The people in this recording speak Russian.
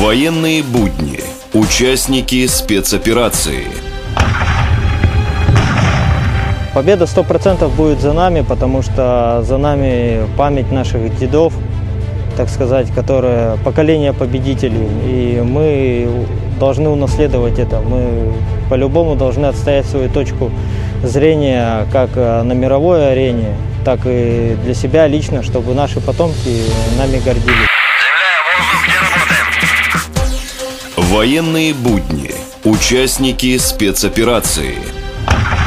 Военные будни. Участники спецоперации. Победа 100% будет за нами, потому что за нами память наших дедов, так сказать, которые поколение победителей. И мы должны унаследовать это. Мы по-любому должны отстоять свою точку зрения как на мировой арене, так и для себя лично, чтобы наши потомки нами гордились. Военные будни. Участники спецоперации.